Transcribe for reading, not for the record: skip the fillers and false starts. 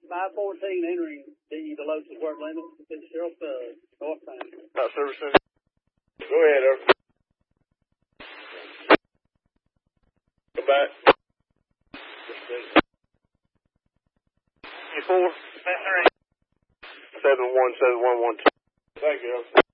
514 entering the Lotus work limit. It's Sheriff North Town. Service Center. Go ahead, Earth. Come back. 4 7171112. Thank you, Earth.